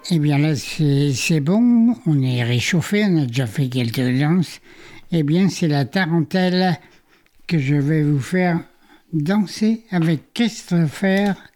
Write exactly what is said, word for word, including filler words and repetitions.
Eh bien là, c'est c'est bon, on est réchauffé, on a déjà fait quelques danses. Eh bien, c'est la tarentelle que je vais vous faire danser avec Christopher